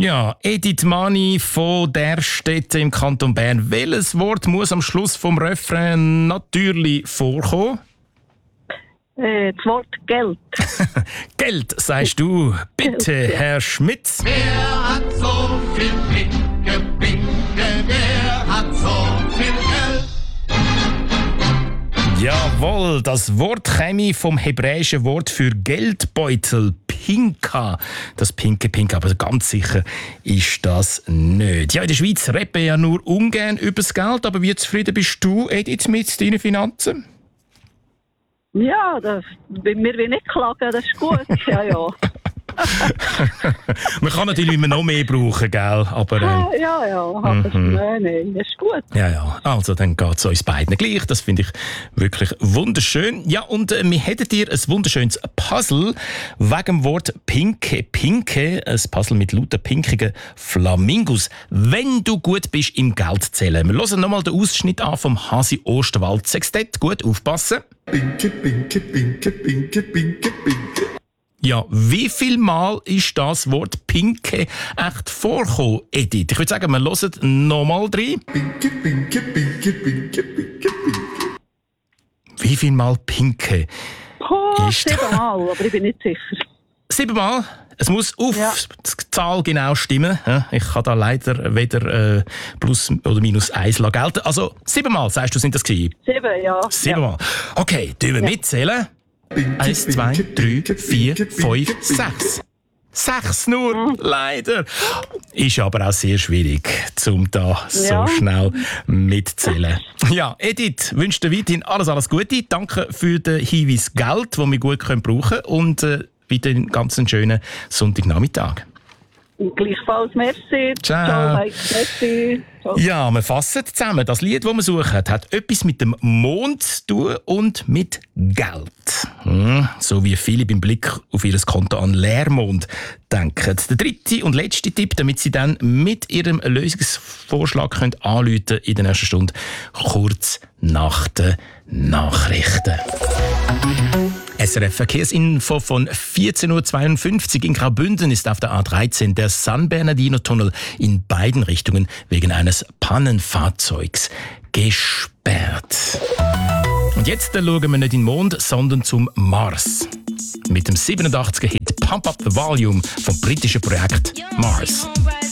Ja, Edith Mani von Därstetten im Kanton Bern. Welches Wort muss am Schluss vom Refrain natürlich vorkommen? Das Wort Geld. Geld, sagst du. Bitte, Geld, ja. Herr Schmitz. Wer hat so viel Pinke, Pinke, wer hat so viel Geld? Jawohl, das Wort käme vom hebräischen Wort für Geldbeutel, Pinka. Das Pinke, aber ganz sicher ist das nicht. Ja, in der Schweiz rappen ja nur ungern über das Geld, aber wie zufrieden bist du, Edith, mit deinen Finanzen? Ja, bei mir will nicht klagen, das ist gut. Ja. Man kann natürlich immer noch mehr brauchen, gell? Aber, Ja. Aber nein, das ist gut. Ja, also dann geht es uns beiden gleich. Das finde ich wirklich wunderschön. Ja, und wir hätten dir ein wunderschönes Puzzle wegen dem Wort Pinke. Ein Puzzle mit lauter pinkigen Flamingos. Wenn du gut bist im Geldzählen. Wir hören nochmal den Ausschnitt an vom Hasi Osterwald Sextett. Gut aufpassen. Pinke, Pinke, Pinke, Pinke, Pinke, Pinke. Ja, wie viel Mal ist das Wort Pinke echt vorgekommen, Edith? Ich würde sagen, wir hören nochmal rein. Pinke, Pinke, Pinke, Pinke, Pinke, Pinke. Wie viel Mal Pinke? Ist 7 Mal, aber ich bin nicht sicher. 7 Mal? Es muss auf die Zahl genau stimmen. Ich kann da leider weder plus oder minus 1 gelten. Also 7 Mal, sagst du, sind das gewesen? 7, ja. 7 Mal. Okay, tun wir mitzählen. 1, 2, 3, 4, 5, 6. 6 nur, leider. Ist aber auch sehr schwierig, um da so schnell mitzählen. Ja, Edith, wünsche dir weiterhin alles Gute. Danke für den Hinweis Geld, den wir gut brauchen können. Und weiter einen ganz schönen Sonntagnachmittag. Gleichfalls, merci. Ciao. Merci. Ciao. Ja, wir fassen zusammen. Das Lied, das wir suchen, hat etwas mit dem Mond zu tun und mit Geld. So wie viele beim Blick auf ihr Konto an Leermond denken. Der dritte und letzte Tipp, damit Sie dann mit Ihrem Lösungsvorschlag anrufen können in der nächsten Stunde, kurz nach den Nachrichten. SRF Verkehrsinfo von 14.52 Uhr. In Graubünden ist auf der A13 der San Bernardino-Tunnel in beiden Richtungen wegen eines Pannenfahrzeugs gesperrt. Und jetzt schauen wir nicht in den Mond, sondern zum Mars. Mit dem 87er-Hit Pump Up the Volume vom britischen Projekt Mars.